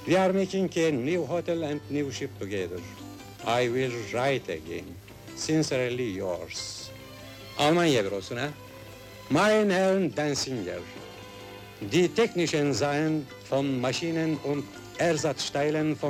We are making a new hotel and new ship together. I will write again. Sincerely yours. Almanya bürosuna. Mein Herrn Danziger. Die Technischen Sachen von Maschinen und Ersatzteilen von